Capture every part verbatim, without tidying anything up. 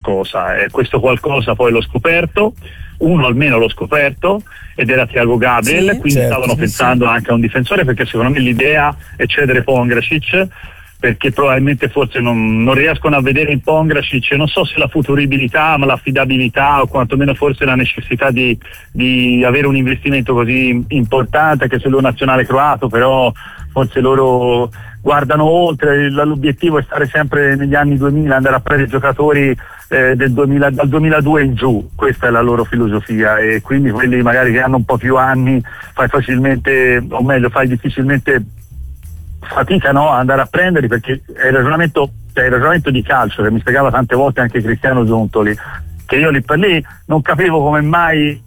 qualcosa, e questo qualcosa poi l'ho scoperto, uno almeno l'ho scoperto, ed era Thiago Gabriel, sì, quindi certo, stavano sì, pensando sì. anche a un difensore, perché secondo me l'idea è cedere Pongracic, perché probabilmente forse non, non riescono a vedere in Pongracic, non so se la futuribilità, ma l'affidabilità, o quantomeno forse la necessità di, di avere un investimento così importante, anche se lui è nazionale croato, però forse loro guardano oltre, l'obiettivo è stare sempre negli anni duemila, andare a prendere giocatori eh, del duemila, dal duemiladue in giù, questa è la loro filosofia, e quindi quelli magari che hanno un po' più anni fai facilmente, o meglio fai difficilmente fatica, no, a andare a prenderli, perché è il ragionamento, cioè il ragionamento di calcio che mi spiegava tante volte anche Cristiano Giuntoli, che io lì per lì non capivo come mai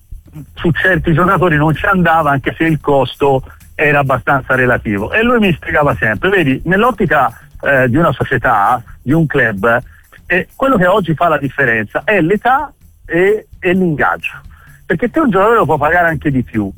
su certi giocatori non ci andava, anche se il costo era abbastanza relativo, e lui mi spiegava sempre, vedi, nell'ottica eh, di una società, di un club, eh, quello che oggi fa la differenza è l'età e, e l'ingaggio, perché te un giocatore lo può pagare anche di più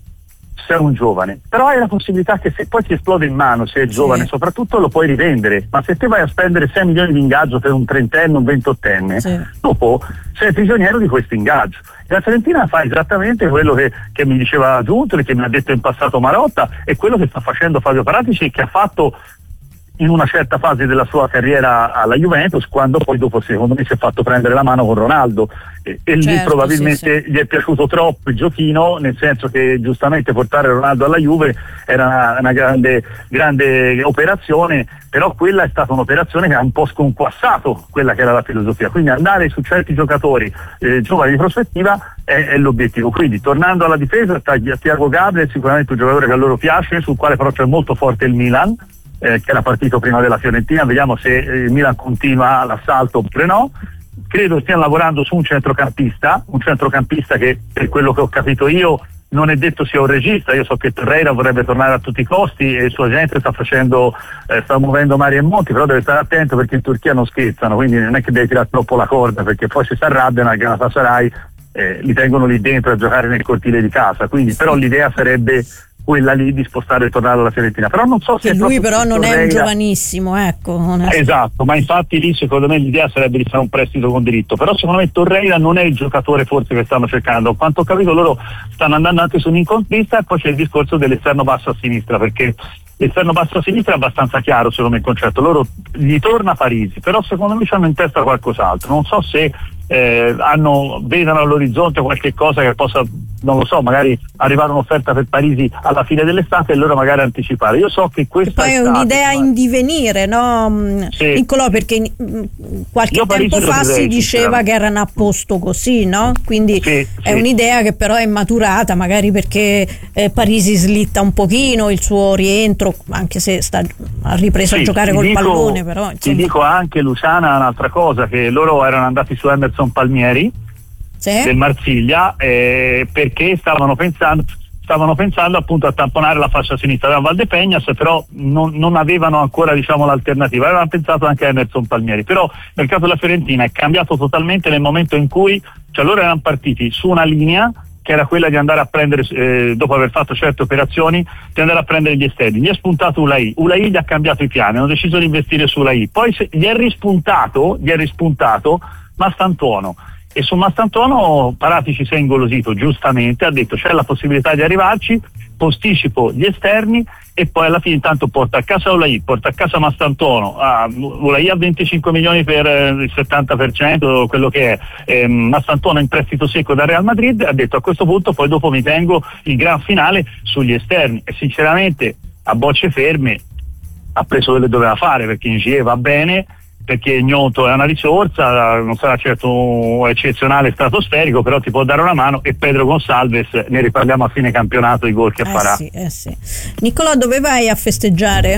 se è un giovane, però hai la possibilità che se poi ti esplode in mano, se è giovane, sì, soprattutto lo puoi rivendere, ma se te vai a spendere sei milioni di ingaggio per un trentenne, un ventottenne, sì, dopo sei prigioniero di questo ingaggio. La Fiorentina fa esattamente quello che, che mi diceva Giuntoli, che mi ha detto in passato Marotta, e quello che sta facendo Fabio Paratici, che ha fatto in una certa fase della sua carriera alla Juventus, quando poi dopo secondo me si è fatto prendere la mano con Ronaldo, e, e certo, lì probabilmente sì, sì. gli è piaciuto troppo il giochino, nel senso che giustamente portare Ronaldo alla Juve era una, una grande, grande operazione, però quella è stata un'operazione che ha un po' sconquassato quella che era la filosofia, quindi andare su certi giocatori eh, giovani di prospettiva è, è l'obiettivo. Quindi tornando alla difesa, Thiago Gabriel è sicuramente un giocatore che a loro piace, sul quale però c'è molto forte il Milan, Eh, che era partito prima della Fiorentina, vediamo se il Milan continua l'assalto oppure no. Credo stiano lavorando su un centrocampista, un centrocampista che, per quello che ho capito io, non è detto sia un regista. Io so che Torreira vorrebbe tornare a tutti i costi e il suo agente sta facendo, eh, sta muovendo mari e monti, però deve stare attento perché in Turchia non scherzano, quindi non è che deve tirare troppo la corda, perché poi se si arrabbiano al Galatasaray eh, li tengono lì dentro a giocare nel cortile di casa, quindi però l'idea sarebbe quella lì di spostare e tornare alla Fiorentina, però non so se che lui però non Torreira... è un giovanissimo, ecco, non è... esatto, ma infatti lì secondo me l'idea sarebbe di fare un prestito con diritto, però secondo me Torreira non è il giocatore forse che stanno cercando. A quanto ho capito loro stanno andando anche su un'incontrista, e poi c'è il discorso dell'esterno basso a sinistra, perché l'esterno basso a sinistra è abbastanza chiaro secondo me il concetto, loro gli torna Parisi, però secondo me hanno in testa qualcos'altro, non so se eh, hanno vedono all'orizzonte qualche cosa che possa, non lo so, magari arrivare un'offerta per Parisi alla fine dell'estate e loro magari anticipare. Io so che questa poi è estate, un'idea in divenire, no? Sì. Niccolò, perché qualche Io tempo fa si diceva che erano a posto così, no? Quindi sì, è sì. un'idea che però è maturata, magari perché eh, Parisi slitta un pochino il suo rientro, anche se sta, ha ripreso sì, a giocare col dico, pallone, però insomma. Ti dico anche, Luciana, un'altra cosa, che loro erano andati su Emerson Palmieri, sì, del Marsiglia, eh, perché stavano pensando stavano pensando appunto a tamponare la fascia sinistra da Valdepeñas, però non, non avevano ancora, diciamo, l'alternativa, avevano pensato anche a Emerson Palmieri, però il caso della Fiorentina è cambiato totalmente nel momento in cui, cioè loro erano partiti su una linea che era quella di andare a prendere, eh, dopo aver fatto certe operazioni, di andare a prendere gli esterni. Gli è spuntato Ulai, Ulai gli ha cambiato i piani, hanno deciso di investire su Ulai, poi se, gli è rispuntato, gli è rispuntato Mastantuono, e su Mastantuono Paratici si è ingolosito, giustamente, ha detto c'è la possibilità di arrivarci, posticipo gli esterni e poi alla fine intanto porta a casa Ulai, porta a casa Mastantuono, ah, Ulai ha venticinque milioni per eh, il settanta per cento, quello che è, eh, Mastantuono in prestito secco dal Real Madrid, ha detto a questo punto poi dopo mi tengo il gran finale sugli esterni, e sinceramente a bocce ferme ha preso quello che doveva fare, perché Ingie va bene, perché Gnonto è una risorsa, non sarà certo eccezionale stratosferico, però ti può dare una mano, e Pedro Gonçalves ne riparliamo a fine campionato, i gol che eh farà. Sì, eh sì. Niccolò, dove vai a festeggiare?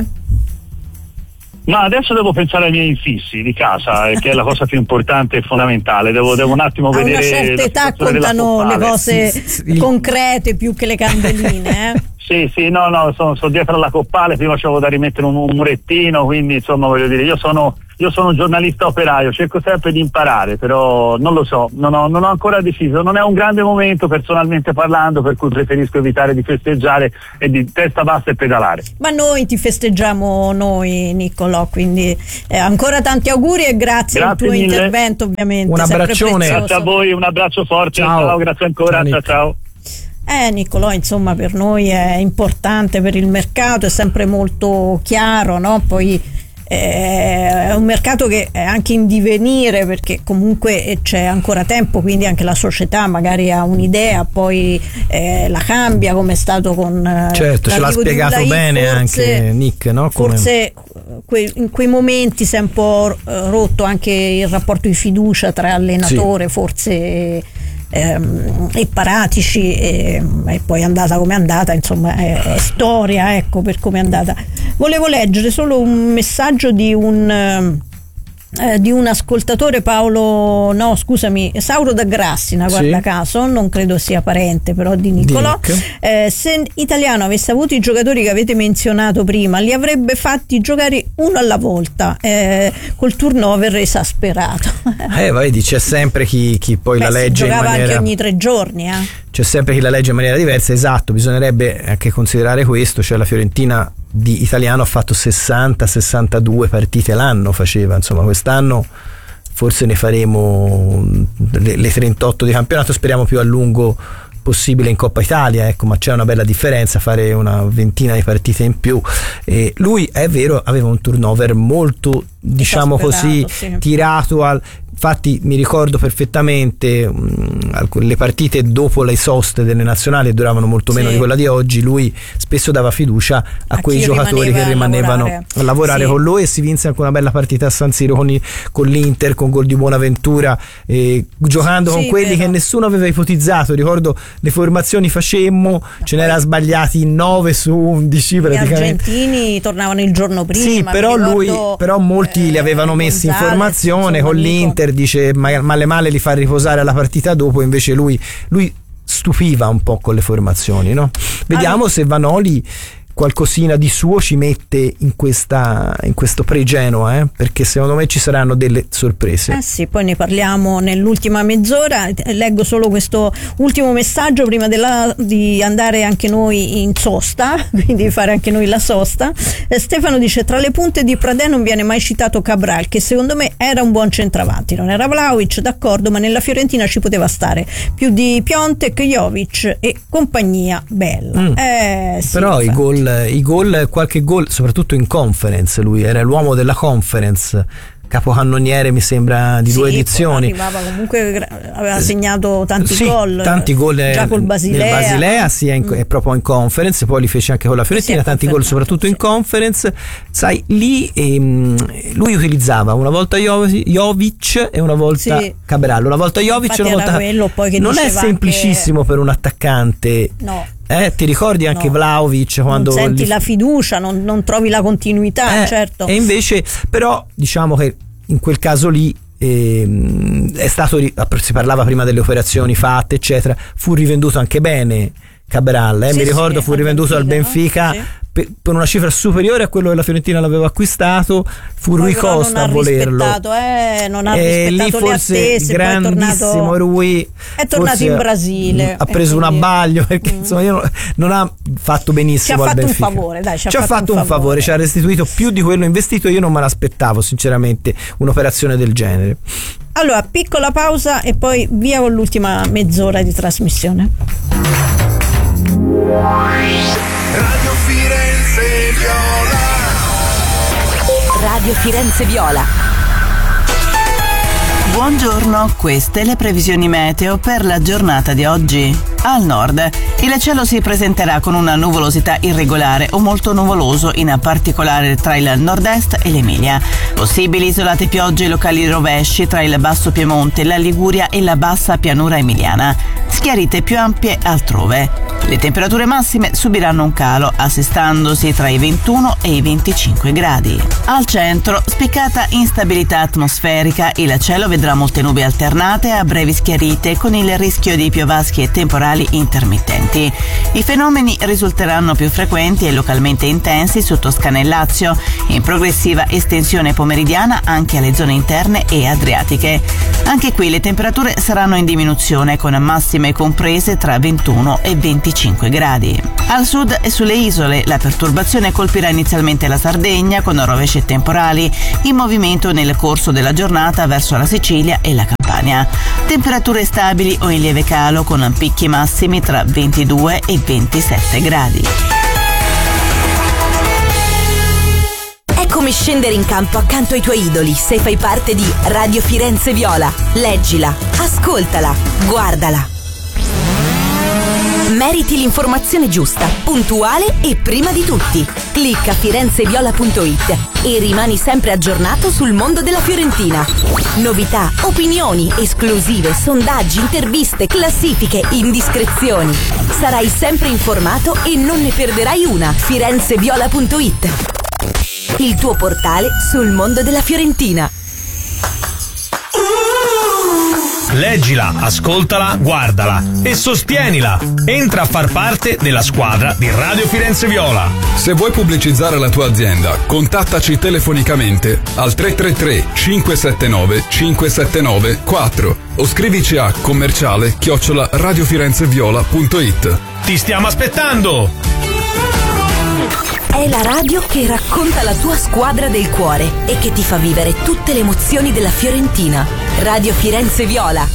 No, adesso devo pensare ai miei infissi di casa, che è la cosa più importante e fondamentale. Devo, devo un attimo a vedere. A una certa età contano le cose sì, sì. concrete più che le candeline, eh? Sì, sì, no, no, sono, sono dietro alla coppale, prima c'avevo da rimettere un, un murettino, quindi insomma voglio dire, io sono io sono un giornalista operaio, cerco sempre di imparare, però non lo so, non ho, non ho ancora deciso, non è un grande momento personalmente parlando, per cui preferisco evitare di festeggiare e di testa bassa e pedalare. Ma noi ti festeggiamo noi, Niccolò, quindi eh, ancora tanti auguri e grazie, grazie al tuo mille. intervento, ovviamente. Un abbraccione. Grazie a voi, un abbraccio forte, ciao, ciao, grazie ancora, ciao, ciao ciao. Eh, Niccolò, insomma, per noi è importante, per il mercato è sempre molto chiaro, no? Poi è un mercato che è anche in divenire, perché comunque c'è ancora tempo, quindi anche la società magari ha un'idea, poi eh, la cambia, come è stato con certo, ce l'ha spiegato bene forse, anche Nick, no? Come... forse que- in quei momenti si è un po' rotto anche il rapporto di fiducia tra allenatore, sì. forse Ehm, e Paratici, e, e poi è andata come è andata, insomma è, è storia, ecco, per come è andata. Volevo leggere solo un messaggio di un eh, di un ascoltatore, Paolo, no scusami, Sauro da Grassina, guarda sì. caso, non credo sia parente però di Niccolò. Eh, se Italiano avesse avuto i giocatori che avete menzionato prima, li avrebbe fatti giocare uno alla volta, eh, col turnover esasperato. Eh, vedi, c'è sempre chi, chi poi Beh, la legge in maniera... anche ogni tre giorni, eh. C'è sempre chi la legge in maniera diversa, esatto, bisognerebbe anche considerare questo, cioè la Fiorentina di Italiano ha fatto sessanta sessantadue partite l'anno, faceva, insomma quest'anno forse ne faremo le, le trentotto di campionato, speriamo più a lungo possibile in Coppa Italia, ecco, ma c'è una bella differenza fare una ventina di partite in più. E lui, è vero, aveva un turnover molto, diciamo così, sì. tirato al... Infatti mi ricordo perfettamente mh, le partite dopo le soste delle nazionali duravano molto meno sì. di quella di oggi. Lui spesso dava fiducia a, a quei giocatori che rimanevano a lavorare, a lavorare sì. con lui, e si vinse anche una bella partita a San Siro con, i, con l'Inter, con gol di Buonaventura, eh, giocando sì, con quelli vero. che nessuno aveva ipotizzato. Ricordo le formazioni facemmo, no, ce n'era sbagliati nove su undici praticamente. Gli argentini tornavano il giorno prima. Sì, però ricordo, lui però molti eh, li avevano messi Gonzales, in formazione con l'Inter. Dice male male li fa riposare alla partita dopo, invece lui, lui stupiva un po' con le formazioni, no? Vediamo allora, se Vanoli qualcosina di suo ci mette in questa in questo pre-Genoa, eh? Perché secondo me ci saranno delle sorprese. Eh sì, poi ne parliamo nell'ultima mezz'ora. Leggo solo questo ultimo messaggio prima della, di andare anche noi in sosta, quindi fare anche noi la sosta. eh, Stefano dice: tra le punte di Pradè non viene mai citato Cabral, che secondo me era un buon centravanti, non era Vlahovic, d'accordo, ma nella Fiorentina ci poteva stare più di Piontek, Jovic e compagnia bella. mm. eh, sì, però i gol i gol, qualche gol, soprattutto in conference, lui era l'uomo della conference, capocannoniere mi sembra di sì, due edizioni, arrivava comunque, aveva segnato tanti sì, gol tanti gol già col Basilea, nel Basilea sì, è, in, mm. è proprio in conference, poi li fece anche con la Fiorentina, tanti gol soprattutto sì. in conference, sai, lì ehm, lui utilizzava una volta Jovic e una volta sì. Cabral, una volta Jovic e una volta quello, poi che non è semplicissimo che... per un attaccante, no. Eh, ti ricordi anche no. Vlahovic quando non senti gli... la fiducia, non, non trovi la continuità, eh, certo. E invece però diciamo che in quel caso lì ehm, è stato, si parlava prima delle operazioni fatte eccetera, fu rivenduto anche bene Cabral, eh? sì, mi ricordo sì, fu rivenduto Benfica, al Benfica, no? sì. per, per una cifra superiore a quello che la Fiorentina l'aveva acquistato, fu Rui Costa a volerlo, eh, non ha e rispettato lì forse le attese, grandissimo poi è tornato, Rui è tornato in Brasile, ha preso quindi... un abbaglio perché mm. insomma io, non ha fatto benissimo ci ha al fatto Benfica. un favore, dai, ci ha ci fatto, fatto un favore. favore ci ha restituito più di quello investito, io non me l'aspettavo sinceramente un'operazione del genere. Allora, piccola pausa e poi via con l'ultima mezz'ora di trasmissione. Radio Firenze Viola. Radio Firenze Viola. Buongiorno, queste le previsioni meteo per la giornata di oggi. Al nord, il cielo si presenterà con una nuvolosità irregolare o molto nuvoloso, in particolare tra il nord-est e l'Emilia. Possibili isolate piogge e locali rovesci tra il basso Piemonte, la Liguria e la bassa pianura emiliana. Schiarite più ampie altrove. Le temperature massime subiranno un calo, assestandosi tra i ventuno e i venticinque gradi. Al centro, spiccata instabilità atmosferica, il cielo vedrà molte nubi alternate a brevi schiarite con il rischio di piovaschi e temporali intermittenti. I fenomeni risulteranno più frequenti e localmente intensi su Toscana e Lazio, in progressiva estensione pomeridiana anche alle zone interne e adriatiche. Anche qui le temperature saranno in diminuzione con massime comprese tra ventuno e venticinque gradi. Al sud e sulle isole la perturbazione colpirà inizialmente la Sardegna con rovesci temporali in movimento nel corso della giornata verso la Sicilia e la Campania. Temperature stabili o in lieve calo con picchi massimi tra ventidue e ventisette gradi. È come scendere in campo accanto ai tuoi idoli se fai parte di Radio Firenze Viola. Leggila, ascoltala, guardala. Meriti l'informazione giusta, puntuale e prima di tutti. Clicca firenzeviola punto it e rimani sempre aggiornato sul mondo della Fiorentina. Novità, opinioni, esclusive, sondaggi, interviste, classifiche, indiscrezioni. Sarai sempre informato e non ne perderai una. firenzeviola punto it, il tuo portale sul mondo della Fiorentina. Leggila, ascoltala, guardala e sostienila. Entra a far parte della squadra di Radio Firenze Viola. Se vuoi pubblicizzare la tua azienda, contattaci telefonicamente al tre tre tre cinque sette nove cinque sette nove quattro o scrivici a commerciale chiocciola radiofirenzeviola punto it. Ti stiamo aspettando! È la radio che racconta la tua squadra del cuore e che ti fa vivere tutte le emozioni della Fiorentina. Radio Firenze Viola.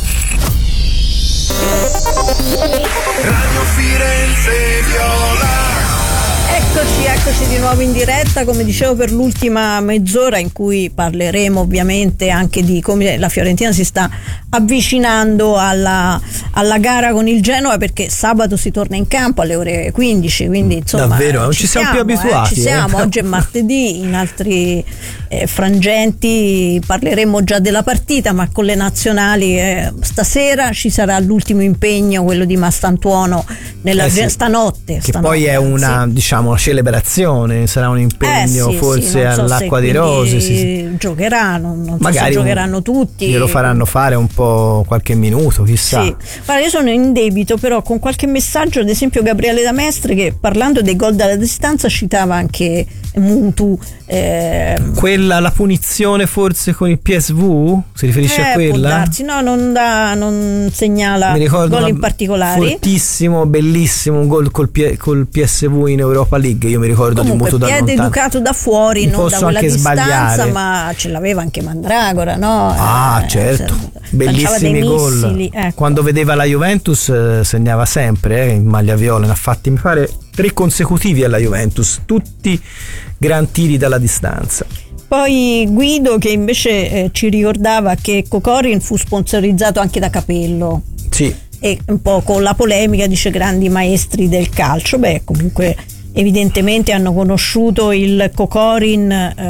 Radio Firenze Viola. Eccoci, eccoci di nuovo in diretta, come dicevo, per l'ultima mezz'ora in cui parleremo ovviamente anche di come la Fiorentina si sta avvicinando alla, alla gara con il Genoa, perché sabato si torna in campo alle ore quindici, quindi insomma davvero, non ci, ci siamo, siamo più abituati. Eh, ci siamo, eh. Oggi è martedì, in altri eh, frangenti parleremo già della partita, ma con le nazionali eh, stasera ci sarà l'ultimo impegno, quello di Mastantuono nella eh sì, stanotte. Che stanotte, poi è una, sì, diciamo, una celebrazione, sarà un impegno eh sì, forse sì, so all'Acqua di Rose. Sì. Giocheranno, non so magari se giocheranno tutti. Glielo faranno fare un po' qualche minuto, chissà. Sì. Guarda, io sono in debito però con qualche messaggio, ad esempio Gabriele da Mestre, che parlando dei gol dalla distanza citava anche Mutu. Eh, quella, la punizione forse con il P S V? Si riferisce eh, a quella? Può darsi. No, non, da, non segnala gol in particolare. Fortissimo, bellissimo, un gol col, col P S V in Europa League. Io mi ricordo comunque, di Mutu da lontano. Piede educato da fuori, mi non da quella anche distanza, sbagliare. ma ce l'aveva anche Mandragora, no? Ah, eh, certo, eh, bellissimi gol. Ecco. Quando vedeva la Juventus eh, segnava sempre eh, in maglia viola, ne ha fatti mi pare tre consecutivi alla Juventus, tutti gran tiri dalla distanza. Poi Guido che invece eh, ci ricordava che Kokorin fu sponsorizzato anche da Capello. Sì. E un po' con la polemica, dice, grandi maestri del calcio. Beh, comunque evidentemente hanno conosciuto il Kokorin,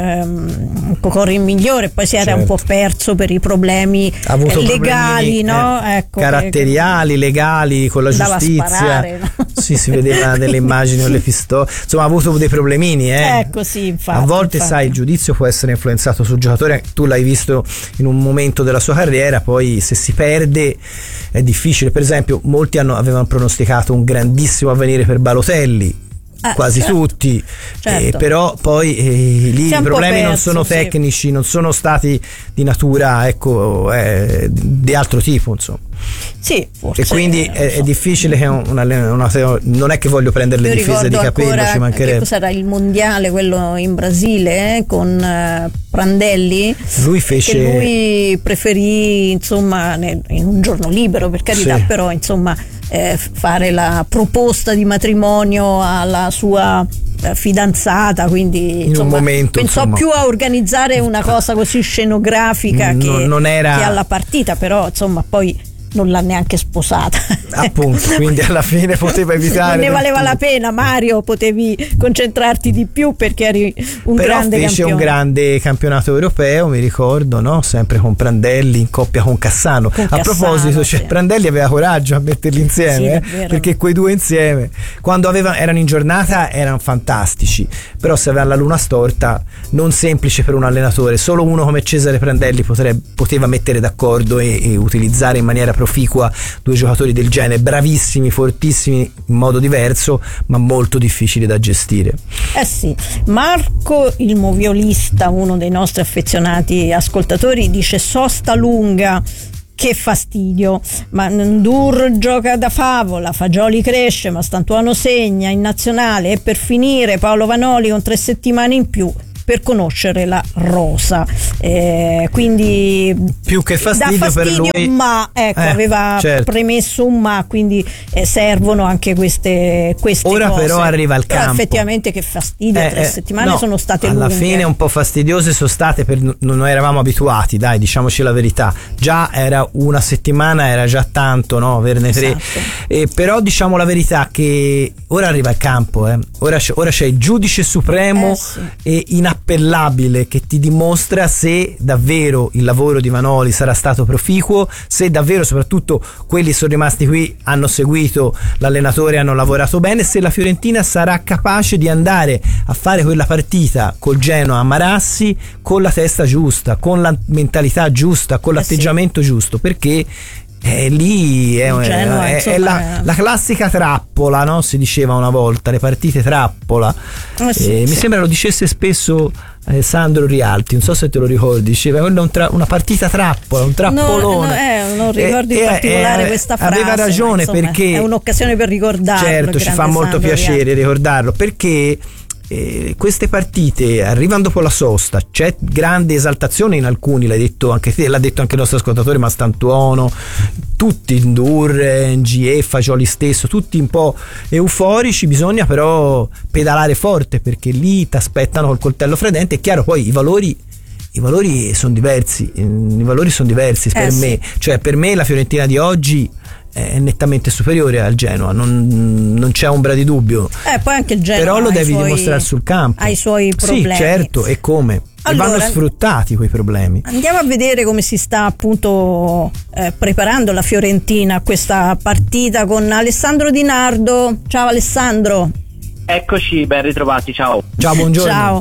ehm, Kokorin migliore, poi si era certo. un po' perso per i problemi eh, legali, no? eh, ecco, caratteriali, che, legali, con la giustizia. Sparare, no? Sì, si vedeva delle immagini con le pistole, insomma ha avuto dei problemini, eh. Ecco, sì, infatti, a volte infatti. Sai, il giudizio può essere influenzato sul giocatore, tu l'hai visto in un momento della sua carriera, poi se si perde è difficile. Per esempio molti hanno, avevano pronosticato un grandissimo avvenire per Balotelli, Ah, quasi certo. tutti, certo. eh, però poi eh, lì i problemi perso, non sono tecnici, sì. non sono stati di natura, ecco, eh, di altro tipo, insomma. Sì, forse, e quindi è, so. è difficile che una, una, non è che voglio prendere le Io difese di Capello, ci mancherebbe. Che cos'era il mondiale, quello in Brasile, eh, con uh, Prandelli? Lui fece, che lui preferì, insomma, nel, in un giorno libero, per carità, sì. però insomma eh, fare la proposta di matrimonio alla sua fidanzata, quindi in insomma, un momento pensò insomma, più a organizzare una cosa così scenografica non, che, non era, che alla partita, però insomma poi non l'ha neanche sposata. Appunto, quindi alla fine poteva evitare. Non ne valeva tutto la pena, Mario, potevi concentrarti di più perché eri un Però grande fece campione. un grande campionato europeo, mi ricordo, no? Sempre con Prandelli in coppia con Cassano. Con a Cassano, proposito, cioè, sì. Prandelli aveva coraggio a metterli insieme, sì, eh? Perché quei due insieme, quando avevano, erano in giornata, erano fantastici. Però se aveva la luna storta, non semplice per un allenatore. Solo uno come Cesare Prandelli potrebbe, poteva mettere d'accordo e, e utilizzare in maniera proficua due giocatori del genere, bravissimi, fortissimi in modo diverso, ma molto difficili da gestire. Eh sì, Marco il moviolista, uno dei nostri affezionati ascoltatori, dice: sosta lunga, che fastidio, ma Ndur gioca da favola, Fagioli cresce, ma Stantuono segna in nazionale, e per finire Paolo Vanoli con tre settimane in più per conoscere la rosa, eh, quindi più che fastidio, da fastidio per lui, ma ecco, eh, aveva certo. premesso un ma, quindi eh, servono anche queste, queste ora cose. Però arriva il però campo, effettivamente che fastidio, eh, tre eh, settimane no, sono state alla lunghe. fine un po' fastidiose sono state, per, non eravamo abituati, dai, diciamoci la verità, già era una settimana, era già tanto, no, averne tre, esatto. eh, però diciamo la verità che ora arriva il campo, eh. ora, c'è, ora c'è il giudice supremo eh, sì. e inappellabile che ti dimostra se davvero il lavoro di Vanoli sarà stato proficuo, se davvero soprattutto quelli che sono rimasti qui hanno seguito l'allenatore, hanno lavorato bene, se la Fiorentina sarà capace di andare a fare quella partita col Genoa a Marassi con la testa giusta, con la mentalità giusta, con l'atteggiamento eh sì. giusto, perché Eh, lì è, Genoa, è, insomma, è la, la classica trappola, no? Si diceva una volta, le partite trappola. Eh sì, eh, sì. Mi sembra lo dicesse spesso eh, Sandro Rialti, non so se te lo ricordi, diceva quella è un tra- una partita trappola, un trappolone. No, no, eh, non ricordo Eh, in eh, particolare eh, questa frase. aveva ragione, insomma, perché è un'occasione per ricordarlo. certo, ci fa molto Sandro piacere Rialti. ricordarlo, perché Eh, queste partite arrivano dopo la sosta, c'è grande esaltazione in alcuni, l'hai detto anche te, l'ha detto anche il nostro ascoltatore Mastantuono, tutti, Ndur, N G E, Fagioli stesso, tutti un po' euforici. Bisogna però pedalare forte, perché lì ti aspettano col coltello fredente. È chiaro, poi i valori i valori sono diversi, i valori sono diversi per eh, me, sì. cioè per me la Fiorentina di oggi è nettamente superiore al Genoa, non, non c'è ombra di dubbio. Eh, poi anche il Genoa però lo devi suoi, dimostrare sul campo. Ha i suoi problemi. Sì, certo, e come? Allora, e vanno sfruttati quei problemi. Andiamo a vedere come si sta appunto eh, preparando la Fiorentina a questa partita con Alessandro Di Nardo. Ciao Alessandro. Eccoci, ben ritrovati, ciao. Ciao, buongiorno. Ciao.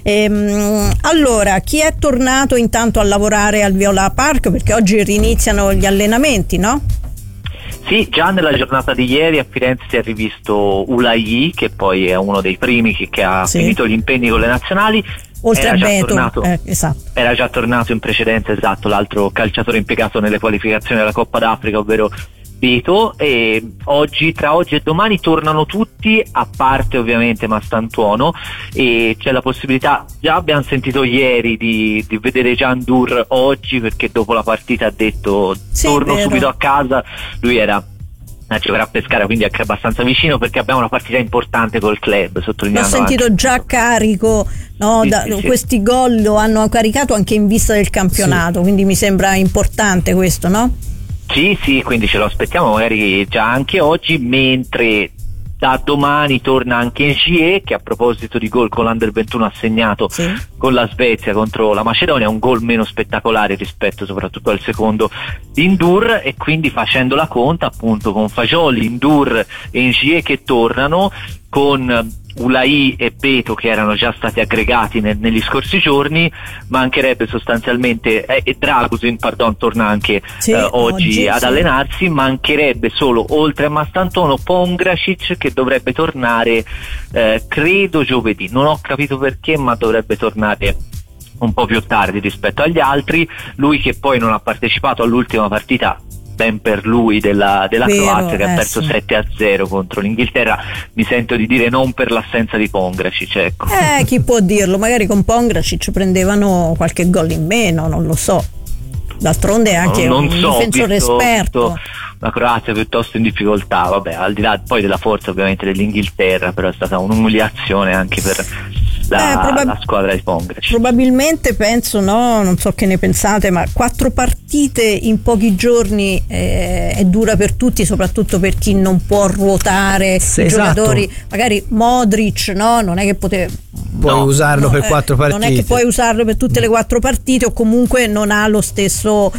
Ehm, allora, chi è tornato intanto a lavorare al Viola Park? Perché oggi riniziano gli allenamenti, no? Sì, già nella giornata di ieri a Firenze si è rivisto Ulayi, che poi è uno dei primi che, che ha sì. finito gli impegni con le nazionali. Oltre era a già Beto, tornato, eh, esatto. era già tornato in precedenza, esatto, l'altro calciatore impiegato nelle qualificazioni della Coppa d'Africa, ovvero Beto, e oggi, tra oggi e domani tornano tutti, a parte ovviamente Mastantuono, e c'è la possibilità, già abbiamo sentito ieri, di, di vedere Gian Dur oggi, perché dopo la partita ha detto sì, torno vero. subito a casa. Lui era a giocare a Pescara, quindi anche abbastanza vicino, perché abbiamo una partita importante col club, sottolineando. L'ho sentito anche già carico, no? Sì, da, sì, sì. Questi gol lo hanno caricato anche in vista del campionato, sì. Quindi mi sembra importante questo, no? Sì, sì, quindi ce lo aspettiamo magari già anche oggi, mentre da domani torna anche N G E, che a proposito di gol con l'Under ventuno ha segnato sì. con la Svezia contro la Macedonia, un gol meno spettacolare rispetto soprattutto al secondo di Ndur, e quindi facendo la conta appunto con Fagioli, Ndur e N G E che tornano, con Ulayi e Beto che erano già stati aggregati nel, negli scorsi giorni, mancherebbe sostanzialmente eh, e Dragusin pardon torna anche sì, eh, oggi, oggi ad sì. allenarsi, mancherebbe solo, oltre a Mastantuono, Pongracic, che dovrebbe tornare eh, credo giovedì, non ho capito perché, ma dovrebbe tornare un po' più tardi rispetto agli altri. Lui che poi non ha partecipato all'ultima partita, ben per lui, della, della Vero, Croazia, che eh, ha perso sì. sette a zero contro l'Inghilterra. Mi sento di dire non per l'assenza di Pongracic, ecco. Eh, chi può dirlo? Magari con Pongracic prendevano qualche gol in meno, non lo so. D'altronde è anche non un so, difensore visto, esperto. Visto la Croazia piuttosto in difficoltà, vabbè, al di là poi della forza ovviamente dell'Inghilterra, però è stata un'umiliazione anche per la, eh, probab- la squadra di Pongracic. Probabilmente penso, no, non so che ne pensate, ma quattro partite in pochi giorni eh, è dura per tutti, soprattutto per chi non può ruotare sì, i esatto. giocatori, magari Modric, no, non è che poteva puoi no, usarlo no, per eh, quattro partite, non è che puoi usarlo per tutte le quattro partite, o comunque non ha lo stesso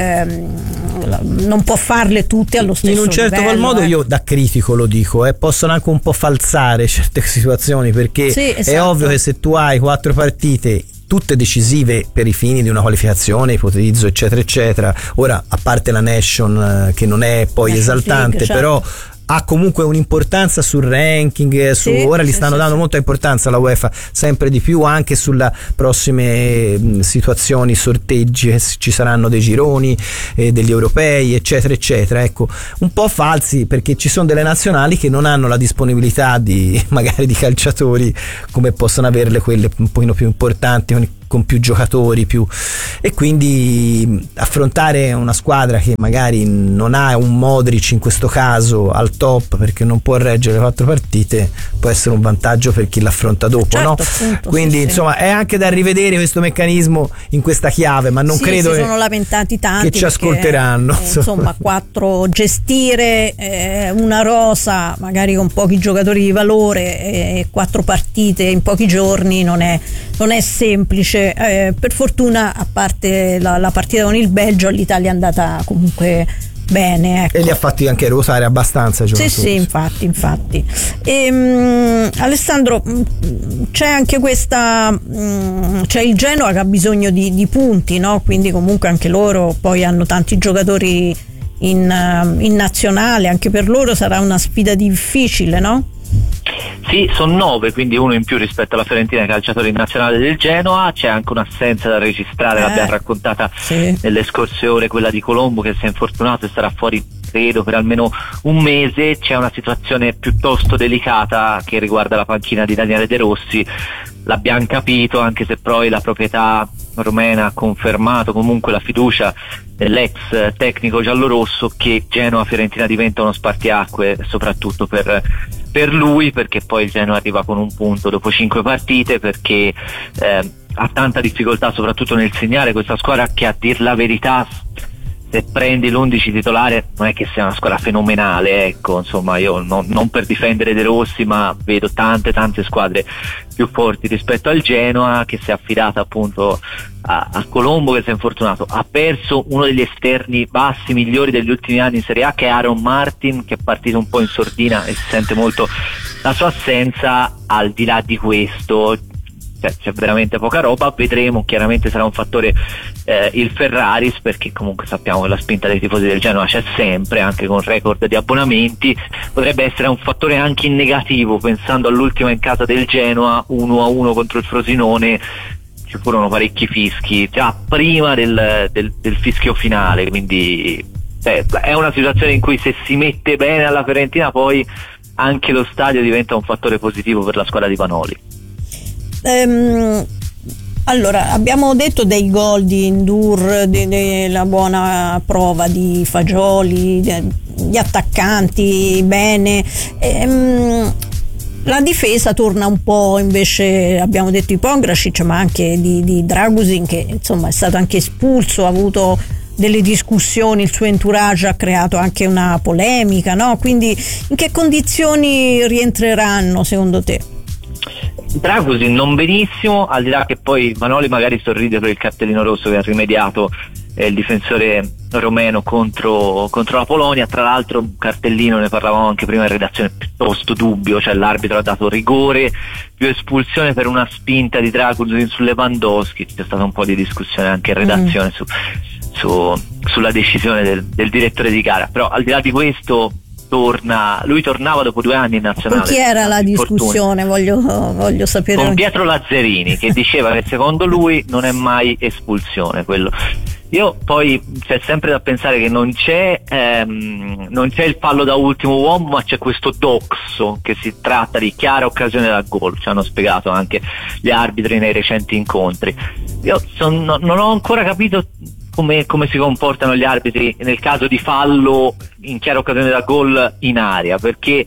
ehm, non può farle tutte allo stesso in un certo livello, qual modo eh. io da critico lo dico, eh, possono anche un po' falsare certe situazioni, perché sì, esatto. è ovvio che se tu hai quattro partite tutte decisive per i fini di una qualificazione, ipotizzo, eccetera eccetera, ora a parte la Nation che non è poi Nation esaltante, League, però certo. ha comunque un'importanza sul ranking, su, sì, ora gli stanno sì, dando sì. molta importanza alla UEFA, sempre di più, anche sulle prossime mh, situazioni, sorteggi, eh, ci saranno dei gironi, eh, degli europei, eccetera eccetera, ecco, un po' falsi, perché ci sono delle nazionali che non hanno la disponibilità di magari di calciatori come possono averle quelle un pochino più importanti, con, con più giocatori, più, e quindi affrontare una squadra che magari non ha un Modric in questo caso al top, perché non può reggere le quattro partite, può essere un vantaggio per chi l'affronta dopo, certo, no? Appunto, quindi sì, insomma sì. è anche da rivedere questo meccanismo in questa chiave, ma non sì, credo si che, sono lamentati tanti che ci ascolteranno, perché, eh, insomma quattro gestire eh, una rosa magari con pochi giocatori di valore e eh, quattro partite in pochi giorni non è, non è semplice. Eh, per fortuna, a parte la, la partita con il Belgio, l'Italia è andata comunque bene, ecco. E li ha fatti anche ruotare abbastanza, sì sì infatti infatti e, um, Alessandro, c'è anche questa um, c'è il Genoa che ha bisogno di, di punti, no? Quindi comunque anche loro poi hanno tanti giocatori in, uh, in nazionale, anche per loro sarà una sfida difficile, no? Sì, sono nove, quindi uno in più rispetto alla Fiorentina, calciatori in nazionale del Genoa. C'è anche un'assenza da registrare, eh, l'abbiamo raccontata sì. nelle scorse ore, quella di Colombo, che si è infortunato e sarà fuori credo per almeno un mese. C'è una situazione piuttosto delicata che riguarda la panchina di Daniele De Rossi, l'abbiamo capito, anche se poi la proprietà romena ha confermato comunque la fiducia dell'ex tecnico giallorosso che Genoa-Fiorentina diventa uno spartiacque, soprattutto per per lui, perché poi il Genoa arriva con un punto dopo cinque partite, perché eh, ha tanta difficoltà soprattutto nel segnare, questa squadra che, a dir la verità, se prendi l'undici titolare non è che sia una squadra fenomenale, ecco, insomma, io non, non per difendere De Rossi, ma vedo tante tante squadre più forti rispetto al Genoa, che si è affidata appunto a, a Colombo, che si è infortunato, ha perso uno degli esterni bassi migliori degli ultimi anni in Serie A, che è Aaron Martin, che è partito un po' in sordina e si sente molto la sua assenza. Al di là di questo C'è, c'è veramente poca roba, vedremo, chiaramente sarà un fattore eh, il Ferraris, perché comunque sappiamo che la spinta dei tifosi del Genoa c'è sempre, anche con record di abbonamenti. Potrebbe essere un fattore anche in negativo, pensando all'ultima in casa del Genoa, uno a uno contro il Frosinone, ci furono parecchi fischi già prima del, del, del fischio finale, quindi eh, è una situazione in cui se si mette bene alla Fiorentina poi anche lo stadio diventa un fattore positivo per la squadra di Vanoli. Um, allora, abbiamo detto dei gol di Ndour, della buona prova di Fagioli, de, gli attaccanti bene. Um, la difesa torna un po', invece abbiamo detto di Pongracic, ma anche di, di Dragusin, che insomma è stato anche espulso, ha avuto delle discussioni, il suo entourage ha creato anche una polemica, no? Quindi in che condizioni rientreranno secondo te? Dragusin non benissimo, al di là che poi Vanoli magari sorride per il cartellino rosso che ha rimediato eh, il difensore romeno contro, contro la Polonia. Tra l'altro un cartellino, ne parlavamo anche prima in redazione, piuttosto dubbio, cioè l'arbitro ha dato rigore più espulsione per una spinta di Dragusin su Lewandowski. C'è stata un po' di discussione anche in redazione mm. su, su, sulla decisione del, del direttore di gara, però al di là di questo torna, lui tornava dopo due anni in nazionale. Con chi era la discussione? Voglio, voglio sapere. Con Pietro Lazzarini, che diceva che secondo lui non è mai espulsione quello. Io poi c'è sempre da pensare che non c'è ehm, non c'è il fallo da ultimo uomo, ma c'è questo doxo, che si tratta di chiara occasione da gol, ci hanno spiegato anche gli arbitri nei recenti incontri. Io son, non ho ancora capito Come, come si comportano gli arbitri nel caso di fallo in chiara occasione da gol in area, perché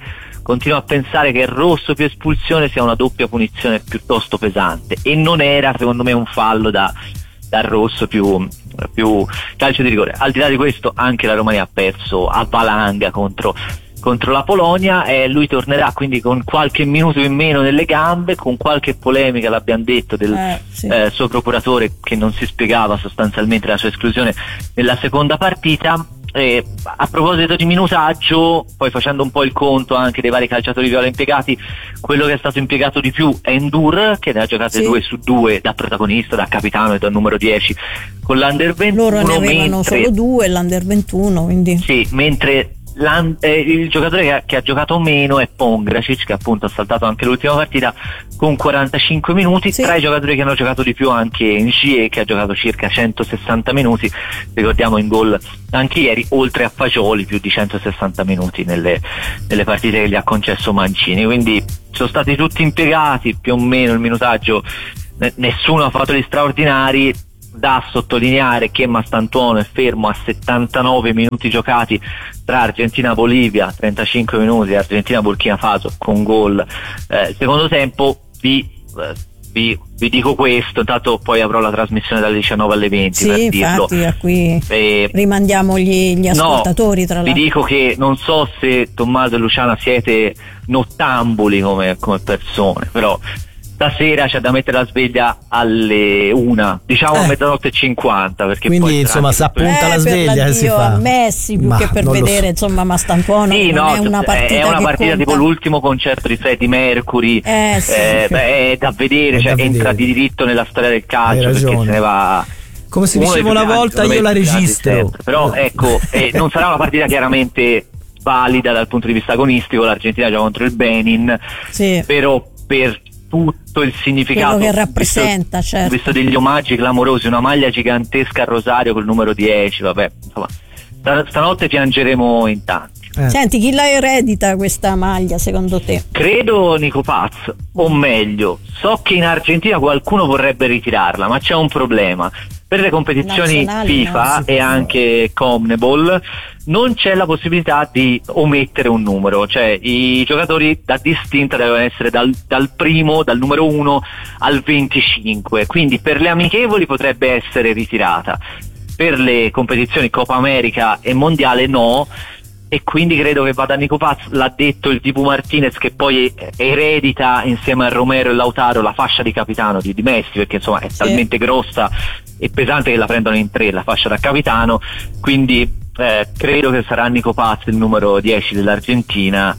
continuo a pensare che il rosso più espulsione sia una doppia punizione piuttosto pesante, e non era secondo me un fallo da, da rosso più, più calcio di rigore. Al di là di questo anche la Romania ha perso a valanga contro contro la Polonia, e lui tornerà quindi con qualche minuto in meno nelle gambe, con qualche polemica, l'abbiamo detto, del eh, sì. eh, suo procuratore, che non si spiegava sostanzialmente la sua esclusione nella seconda partita. E a proposito di minutaggio, poi facendo un po' il conto anche dei vari calciatori viola impiegati, quello che è stato impiegato di più è Ndur, che ne ha giocate sì. due su due da protagonista, da capitano e da numero dieci con l'Under ventuno. Loro ne avevano mentre, solo due, l'Under ventuno, quindi sì, mentre Eh, il giocatore che ha, che ha giocato meno è Pongracic, che appunto ha saltato anche l'ultima partita con quarantacinque minuti. Sì. Tra i giocatori che hanno giocato di più anche Ngie, che ha giocato circa centosessanta minuti, ricordiamo in gol anche ieri, oltre a Fagioli più di centosessanta minuti nelle, nelle partite che gli ha concesso Mancini. Quindi sono stati tutti impiegati più o meno il minutaggio, N- nessuno ha fatto gli straordinari. Da sottolineare che Mastantuono è fermo a settantanove minuti giocati tra Argentina e Bolivia, trentacinque minuti, Argentina Burkina Faso con gol. Eh, secondo tempo vi, eh, vi, vi dico questo, intanto poi avrò la trasmissione dalle diciannove alle venti, sì, per dirlo. Infatti a qui eh, rimandiamo gli, gli ascoltatori, no, tra l'altro. Vi dico che non so se Tommaso e Luciana siete nottambuli come, come persone, però stasera c'è da mettere la sveglia alle una, diciamo eh. a mezzanotte e cinquanta, perché quindi poi insomma si appunta eh, la sveglia e si fa a Messi più Ma che per vedere so. insomma Mastantuono. Sì, non no, è una partita, è una partita tipo conta. l'ultimo concerto di Freddie Mercury, eh, sì. eh, beh, è da vedere, è cioè da entra vedere. di diritto nella storia del calcio, perché se ne va. Come si diceva una volta, io la registro. Però ecco, eh, non sarà una partita chiaramente valida dal punto di vista agonistico, l'Argentina gioca contro il Benin, sì. però per tutto il significato quello che rappresenta, visto, certo. visto degli omaggi clamorosi, una maglia gigantesca a Rosario col numero dieci, vabbè, insomma, stanotte piangeremo in tanti. Eh. Senti, chi la eredita questa maglia secondo te? Credo Nico Paz, o meglio, so che in Argentina qualcuno vorrebbe ritirarla, ma c'è un problema. Per le competizioni Nazionali, FIFA no, e anche CONMEBOL non c'è la possibilità di omettere un numero, cioè i giocatori da distinta devono essere dal, dal primo, dal numero uno al venticinque, quindi per le amichevoli potrebbe essere ritirata, per le competizioni Coppa America e Mondiale no, e quindi credo che vada Nico Paz. L'ha detto il Dibu Martinez, che poi eredita insieme a Romero e Lautaro la fascia di capitano di, di Messi, perché insomma è sì. talmente grossa e pesante che la prendono in tre la fascia da capitano, quindi eh, credo che sarà Nico Paz il numero dieci dell'Argentina.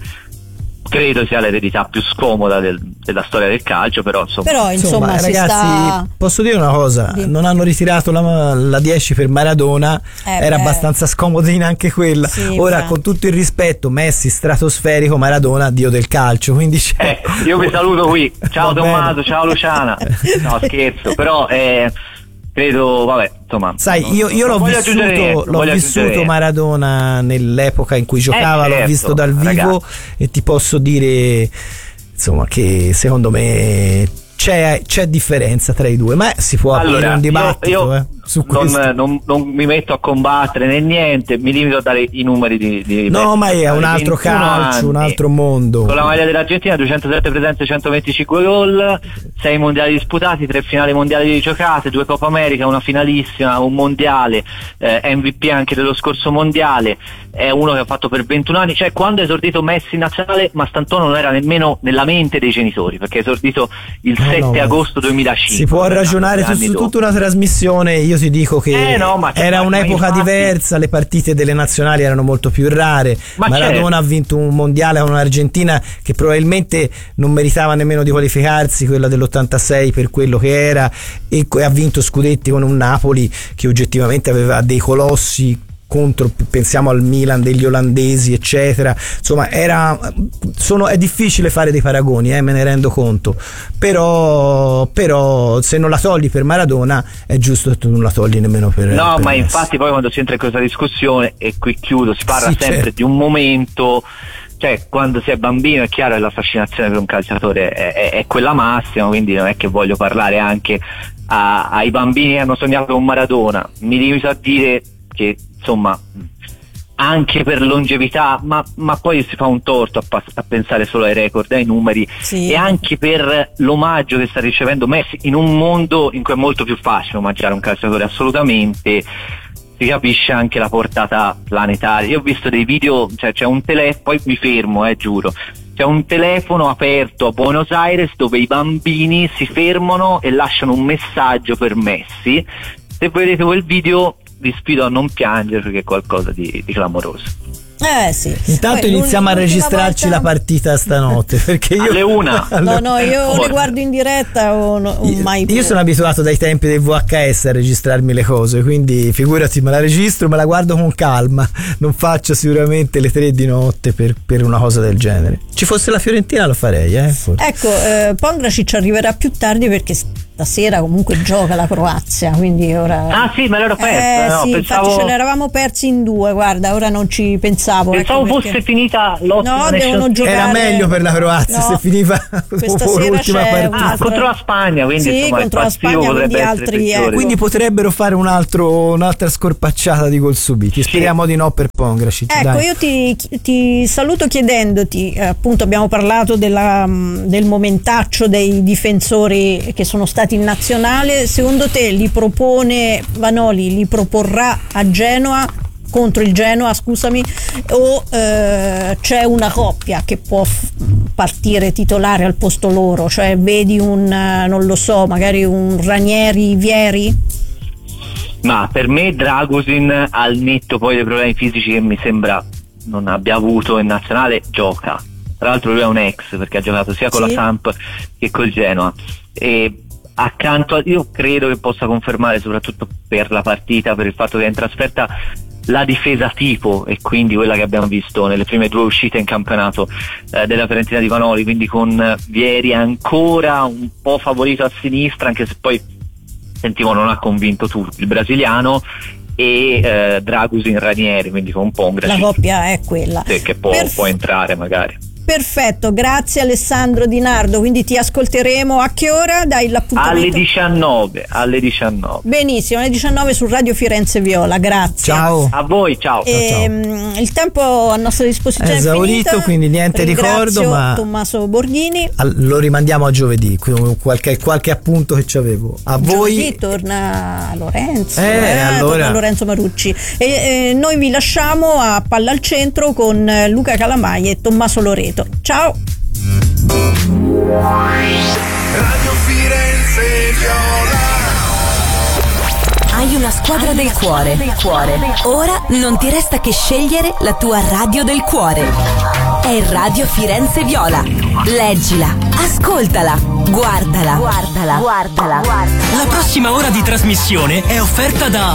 Credo sia l'eredità più scomoda del, della storia del calcio, però insomma, però, insomma, insomma ragazzi, sta... posso dire una cosa, sì. non hanno ritirato la, la dieci per Maradona, eh era beh. abbastanza scomodina anche quella, sì, ora beh. con tutto il rispetto, Messi stratosferico, Maradona dio del calcio, quindi c'è... ecco, io vi saluto qui, ciao Tommaso, ciao Luciana, no scherzo, però eh, credo, vabbè, insomma. Sai, non, io, io l'ho vissuto, l'ho vissuto Maradona nell'epoca in cui giocava, eh, certo, l'ho visto dal vivo, ragazzi. E ti posso dire, insomma, che secondo me c'è, c'è differenza tra i due, ma si può allora, aprire un dibattito io, io eh, su non, questo. Non, non mi metto a combattere né niente, mi limito a dare i numeri di, di no, ma è un altro calcio, anni, un altro mondo. Con la maglia dell'Argentina duecentosette presenze, centoventicinque gol, sei mondiali disputati, tre finali mondiali giocate, due Coppa America, una finalissima, un mondiale, eh, M V P anche dello scorso mondiale, è uno che ha fatto per ventuno anni, cioè quando è esordito Messi in nazionale Mastantuono non era nemmeno nella mente dei genitori, perché è esordito il no, sette no, agosto duemilacinque. Si può ragionare su, su tutta una trasmissione, io ti dico che eh no, ma era un'epoca infatti... diversa, le partite delle nazionali erano molto più rare, ma Maradona certo. ha vinto un mondiale con un'Argentina che probabilmente non meritava nemmeno di qualificarsi, quella dell'ottantasei per quello che era, e ha vinto scudetti con un Napoli che oggettivamente aveva dei colossi contro, pensiamo al Milan degli olandesi eccetera, insomma era sono, è difficile fare dei paragoni, eh, me ne rendo conto, però però se non la togli per Maradona è giusto che tu non la togli nemmeno per no per ma Messi. Infatti poi quando si entra in questa discussione, e qui chiudo, si parla sì, sempre certo. di un momento, cioè quando si è bambino è chiaro che la fascinazione per un calciatore è, è, è quella massima, quindi non è che voglio parlare anche a, ai bambini che hanno sognato con Maradona, mi limito a dire che insomma anche per longevità, ma, ma poi si fa un torto a, pass- a pensare solo ai record, ai numeri, sì. E anche per l'omaggio che sta ricevendo Messi in un mondo in cui è molto più facile omaggiare un calciatore, assolutamente. Si capisce anche la portata planetaria. Io ho visto dei video, cioè c'è un telefono, poi mi fermo, eh, giuro, c'è un telefono aperto a Buenos Aires dove i bambini si fermano e lasciano un messaggio per Messi. Se vedete quel video vi sfido a non piangere perché è qualcosa di, di clamoroso. Eh sì. Intanto Poi, iniziamo a registrarci volta... la partita stanotte perché io alle una. No, no, io o le guardo in diretta o, no, o mai più. Io sono abituato dai tempi del V H S a registrarmi le cose, quindi figurati, me la registro, me la guardo con calma. Non faccio sicuramente le tre di notte per, per una cosa del genere. Ci fosse la Fiorentina lo farei, eh. Forse. Ecco, eh, Pongracic arriverà più tardi perché stasera comunque gioca la Croazia, quindi ora ah sì, me l'ero persa, eh, no, sì, pensavo... infatti ce l'eravamo persi in due, guarda, ora non ci pensavo, pensavo ecco fosse finita l'ottima, no, devono giocare... era meglio per la Croazia, no, se finiva l'ultima partita ah, contro la Spagna, quindi sì, insomma contro la Spagna, potrebbe altri, ecco. Quindi potrebbero fare un altro, un'altra scorpacciata di gol subiti, speriamo sì. di no per Pongracic. Ecco, dai. Io ti, ti saluto chiedendoti, eh, appunto abbiamo parlato della, del momentaccio dei difensori che sono stati in nazionale. Secondo te li propone Vanoli, li proporrà a Genoa, contro il Genoa, scusami, o eh, c'è una coppia che può f- partire titolare al posto loro, cioè vedi un, non lo so, magari un Ranieri Vieri? Ma per me Dragusin, al netto poi dei problemi fisici che mi sembra non abbia avuto in nazionale, gioca. Tra l'altro lui è un ex perché ha giocato sia con sì. la Samp che col Genoa, e accanto a, io credo che possa confermare, soprattutto per la partita, per il fatto che è in trasferta, la difesa tipo, e quindi quella che abbiamo visto nelle prime due uscite in campionato eh, della Fiorentina di Vanoli, quindi con Vieri ancora un po' favorito a sinistra, anche se poi sentivo non ha convinto tutto il brasiliano, e eh, Dragusin Ranieri, quindi con Pongracic. La coppia è quella sì, che può, Perf- può entrare magari. Perfetto, grazie Alessandro Di Nardo, quindi ti ascolteremo a che ora? Dai l'appuntamento? Alle diciannove, alle diciannove. Benissimo, alle diciannove su Radio Firenze Viola, grazie. Ciao. A voi, ciao. E, ciao. Il tempo a nostra disposizione è esaurito, finita. Quindi niente Ringrazio ricordo, ma Tommaso Borghini. Lo rimandiamo a giovedì, qualche, qualche appunto che ci avevo. A voi giovedì torna Lorenzo, eh, eh, allora... torna Lorenzo Marucci. E eh, noi vi lasciamo a Palla al Centro con Luca Calamai e Tommaso Loreto. Ciao. Radio Firenze Viola. Hai una squadra del cuore. del cuore. Ora non ti resta che scegliere la tua radio del cuore. È Radio Firenze Viola. Leggila, ascoltala, guardala, guardala, guardala. La prossima ora di trasmissione è offerta da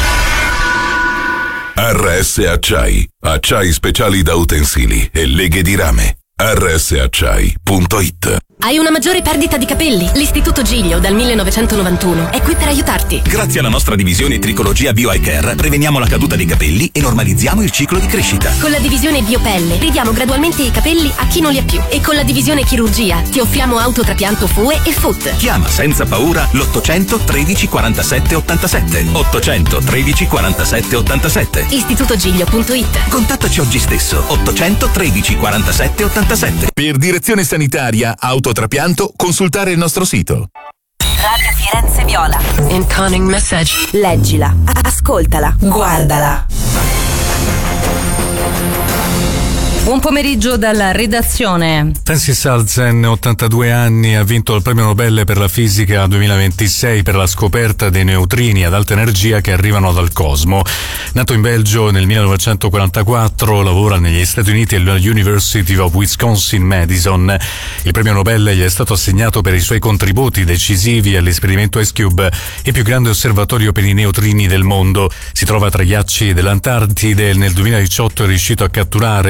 R S Acciai, acciai speciali da utensili e leghe di rame. R S acciai punto it. Hai una maggiore perdita di capelli? L'Istituto Giglio dal millenovecentonovantuno è qui per aiutarti. Grazie alla nostra divisione Tricologia Bio Eye Care preveniamo la caduta dei capelli e normalizziamo il ciclo di crescita. Con la divisione Biopelle ridiamo gradualmente i capelli a chi non li ha più, e con la divisione Chirurgia ti offriamo autotrapianto F U E e F U T. Chiama senza paura l'ottocento tredici quarantasette ottantasette. ottocento tredici quarantasette ottantasette. Istituto Giglio punto it. Contattaci oggi stesso. ottocento tredici quarantasette ottantasette. Per direzione sanitaria autotrapianto consultare il nostro sito. Radio Firenze Viola. Incoming message. Leggila, ascoltala, guardala. Buon pomeriggio dalla redazione. Francis Alzen, ottantadue anni, ha vinto il premio Nobel per la fisica duemilaventisei per la scoperta dei neutrini ad alta energia che arrivano dal cosmo. Nato in Belgio nel millenovecentoquarantaquattro, lavora negli Stati Uniti alla University of Wisconsin-Madison. Il premio Nobel gli è stato assegnato per i suoi contributi decisivi all'esperimento IceCube, il più grande osservatorio per i neutrini del mondo. Si trova tra i ghiacci dell'Antartide e nel duemiladiciotto è riuscito a catturare le particelle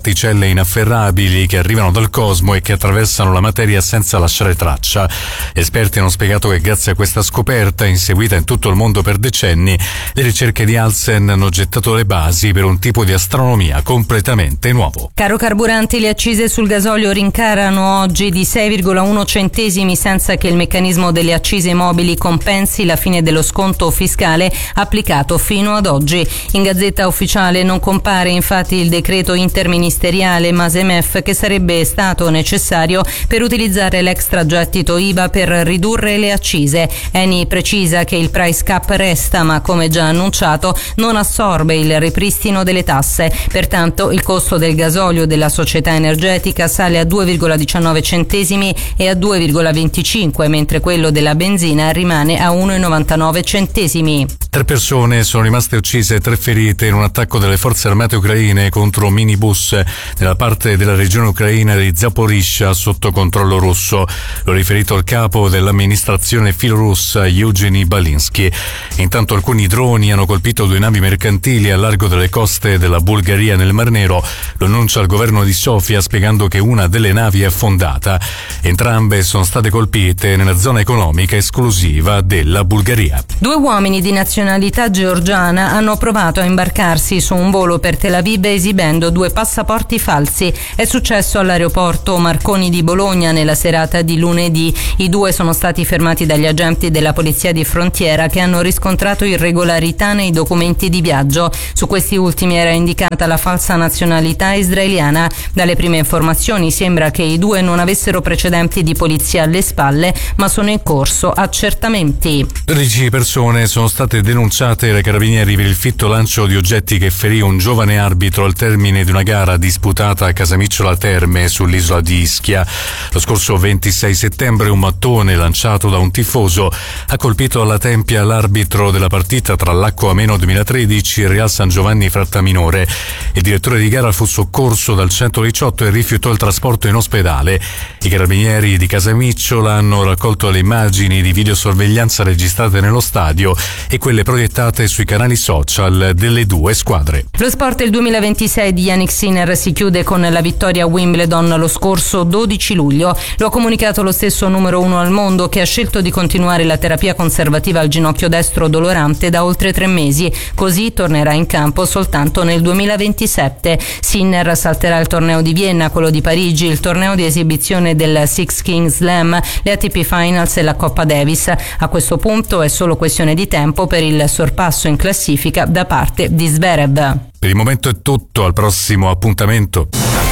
particelle inafferrabili che arrivano dal cosmo e che attraversano la materia senza lasciare traccia. Esperti hanno spiegato che grazie a questa scoperta, inseguita in tutto il mondo per decenni, le ricerche di Hansen hanno gettato le basi per un tipo di astronomia completamente nuovo. Caro carburanti, le accise sul gasolio rincarano oggi di sei virgola uno centesimi senza che il meccanismo delle accise mobili compensi la fine dello sconto fiscale applicato fino ad oggi. In Gazzetta Ufficiale non compare infatti il decreto interministeriale Masemef che sarebbe stato necessario per utilizzare l'extragettito I V A per ridurre le accise. Eni precisa che il price cap resta, ma come già annunciato non assorbe il ripristino delle tasse. Pertanto il costo del gasolio della società energetica sale a due virgola diciannove centesimi e a due virgola venticinque, mentre quello della benzina rimane a uno virgola novantanove centesimi. Tre persone sono rimaste uccise e tre ferite in un attacco delle forze armate ucraine contro minibus nella parte della regione ucraina di Zaporizhzhia sotto controllo russo. L'ho riferito al capo dell'amministrazione filorussa Eugeni Balinsky. Intanto alcuni droni hanno colpito due navi mercantili a largo delle coste della Bulgaria nel Mar Nero. Lo annuncia il governo di Sofia spiegando che una delle navi è affondata. Entrambe sono state colpite nella zona economica esclusiva della Bulgaria. Due uomini di nazionalità georgiana hanno provato a imbarcarsi su un volo per Tel Aviv esibendo due passaporti falsi. È successo all'aeroporto Marconi di Bologna nella serata di lunedì. I due sono stati fermati dagli agenti della polizia di frontiera che hanno riscontrato irregolarità nei documenti di viaggio. Su questi ultimi era indicata la falsa nazionalità israeliana. Dalle prime informazioni sembra che i due non avessero precedenti di polizia alle spalle, ma sono in corso accertamenti. tredici persone sono state denunciate dai carabinieri per il fitto lancio di oggetti che ferì un giovane arbitro al termine di una gara disputata a Casamicciola Terme sull'isola di Ischia. Lo scorso ventisei settembre un mattone lanciato da un tifoso ha colpito alla tempia l'arbitro della partita tra l'Acqua Ameno duemilatredici e il Real San Giovanni Frattaminore. Il direttore di gara fu soccorso dal centodiciotto e rifiutò il trasporto in ospedale. I carabinieri di Casamicciola hanno raccolto le immagini di videosorveglianza registrate nello stadio e quelle proiettate sui canali social delle due squadre. Lo sport del duemilaventisei di Jannik Sinner si chiude con la vittoria a Wimbledon lo scorso dodici luglio. Lo ha comunicato lo stesso numero uno al mondo, che ha scelto di continuare la terapia conservativa al ginocchio destro dolorante da oltre tre mesi. Così tornerà in campo soltanto nel duemilaventisette. Sinner salterà il torneo di Vienna, quello di Parigi, il torneo di esibizione del Six Kings Slam, le A T P Finals e la Coppa Davis. A questo punto è solo questione di tempo per il sorpasso in classifica da parte di Zverev. Per il momento è tutto, al prossimo appuntamento.